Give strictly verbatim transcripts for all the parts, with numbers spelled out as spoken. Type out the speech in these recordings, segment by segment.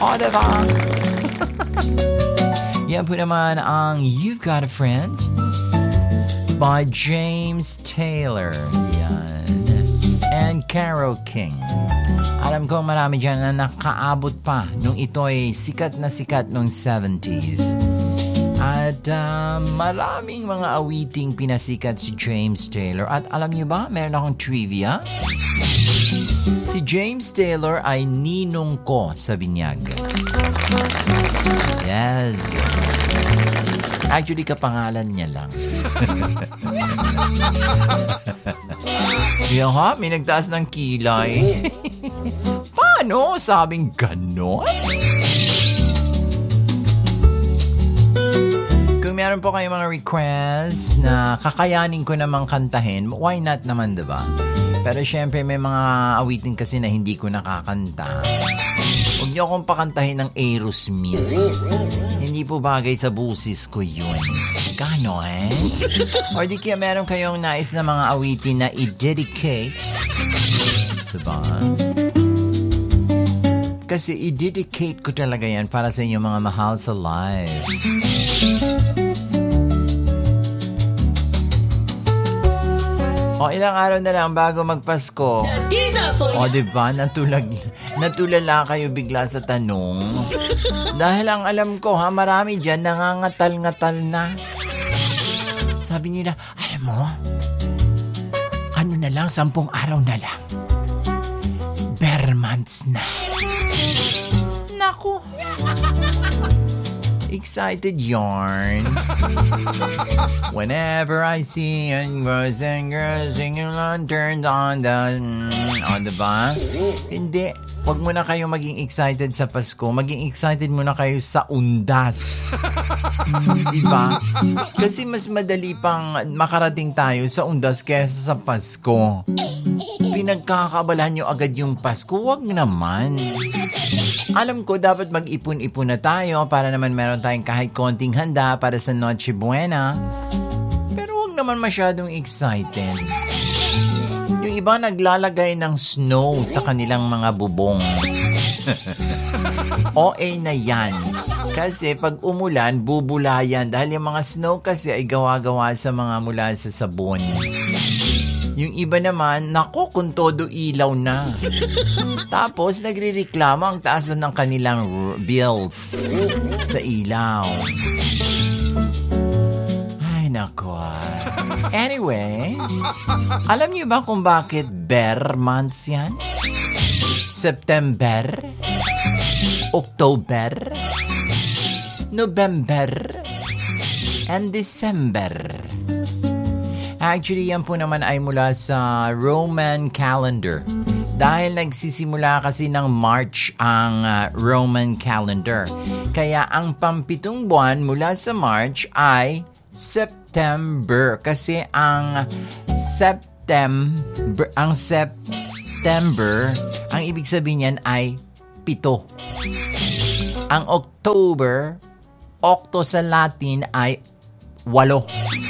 O, diba? Yan po naman ang You've Got a Friend by James Taylor. Yan. And Carole King. Alam ko marami dyan na nakaabot pa nung ito'y sikat na sikat nung seventies. At uh, maraming mga awiting pinasikat si James Taylor. At alam niyo ba, meron akong trivia. Si James Taylor ay ninong ko sa binyag. Yes. Actually, kapangalan niya lang. Yan ha, may nagtaas ng kilay. Paano? Sabing ganon? Kung meron po kayong mga requests na kakayanin ko namang kantahin, why not naman, diba? Pero syempre may mga awitin kasi na hindi ko nakakanta. Huwag niyo akong pakantahin ng Aerosmith. Hindi po bagay sa busis ko yun. Gano eh? Or di kaya meron kayong nais na mga awitin na i-dedicate. Diba? Kasi i-dedicate ko talaga yan para sa inyong mga mahal sa life. O, ilang araw na lang bago magpasko. O, diba? Natulag, natulala kayo bigla sa tanong. Dahil ang alam ko, ha, marami dyan nangangatal-ngatal na. Sabi nila, alam mo, ano na lang, sampung araw na lang. Bare months na. Naku. Excited yarn. Whenever I see young girls and girls singing lanterns on the... O, diba? Hindi. Huwag muna kayo maging excited sa Pasko. Maging excited muna kayo sa undas. Diba? Kasi mas madali pang makarating tayo sa undas kaysa sa Pasko. Pinagkakaabalahan nyo agad yung Pasko. Huwag naman. Alam ko, dapat mag-ipon-ipon na tayo para naman meron tayong kahit konting handa para sa Noche Buena. Pero huwag naman masyadong excited. Yung iba naglalagay ng snow sa kanilang mga bubong. O A na yan. Kasi pag umulan, bubulayan. Dahil yung mga snow kasi ay gawa-gawa sa mga mula sa sabon. Yung iba naman, nako kung todo ilaw na. Tapos, nagre-reklamo ang taas ng kanilang r- bills sa ilaw. Ay, nako. Anyway, alam niyo ba kung bakit bear months yan? September, October, November, and December. Actually, yan po naman ay mula sa Roman calendar. Dahil nagsisimula kasi ng March ang uh, Roman calendar. Kaya ang pampitong buwan mula sa March ay September. Kasi ang September, ang September, ang ibig sabihin niyan ay pito. Ang October, Octo sa Latin ay walo.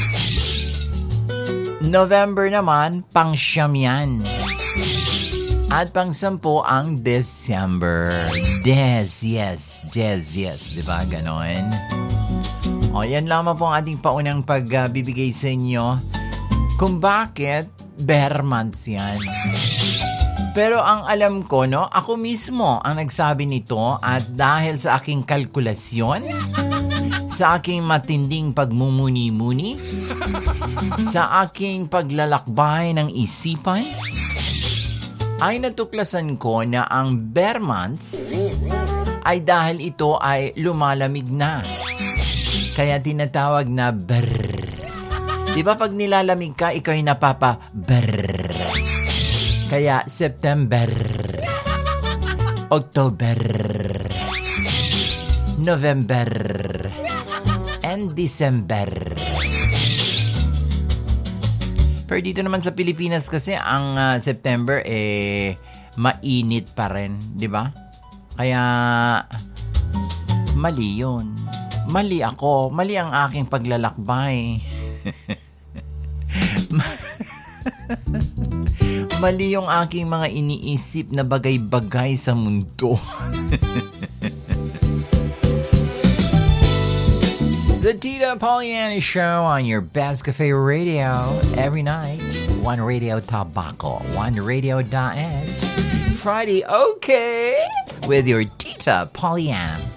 November naman, pang-siyam yan. At pang-sampo ang December. Des, yes. Des, yes. Diba? Ganon. O, yan lamang po ang ating paunang pagbibigay uh, sa inyo kung bakit bear months yan. Pero ang alam ko, no, ako mismo ang nagsabi nito at dahil sa aking kalkulasyon, sa aking matinding pagmumuni-muni, sa aking paglalakbay ng isipan, ay natuklasan ko na ang bear months ay dahil ito ay lumalamig na. Kaya tinatawag na brrr. Di ba pag nilalamig ka, ikaw ay napapa brrr. Kaya September, October, November, and December. Pero dito naman sa Pilipinas kasi ang uh, September eh mainit pa rin, di ba? Kaya mali yun. Mali ako. Mali ang aking paglalakbay. Mali yung aking mga iniisip na bagay-bagay sa mundo. The Tita Pollyanna Show on your Best Cafe Radio every night. One Radio Tabaco, one Radio Daet. Friday, okay, with your Tita Pollyanna.